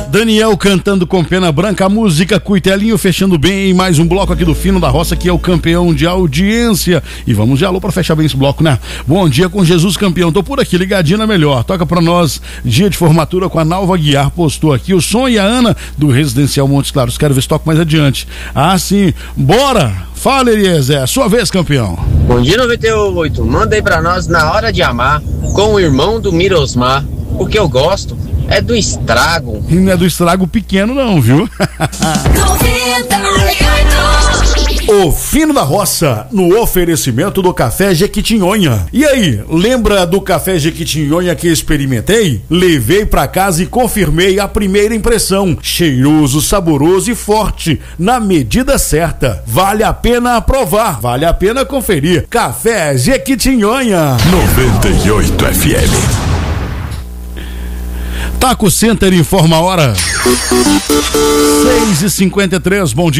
Daniel cantando com pena branca, a música Cuitelinho fechando bem mais um bloco aqui do Fino da Roça, que é o campeão de audiência. E vamos de alô pra fechar bem esse bloco, né? Bom dia com Jesus campeão, tô por aqui, ligadinho na melhor. Toca pra nós, dia de formatura com a Nalva Guiar, postou aqui o som e a Ana do Residencial Montes Claros. Quero ver se toca mais adiante. Ah, sim, bora! Fala, Eliezer, sua vez, campeão. Bom dia, 98. Manda aí pra nós Na Hora de Amar, com o irmão do Mirosmar. O que eu gosto é do estrago. E não é do estrago pequeno não, viu? O Fino da Roça, no oferecimento do Café Jequitinhonha. E aí, lembra do Café Jequitinhonha que experimentei? Levei pra casa e confirmei a primeira impressão. Cheiroso, saboroso e forte, na medida certa. Vale a pena provar, vale a pena conferir. Café Jequitinhonha 98 FM. Taco Center informa a hora. 6h53, bom dia.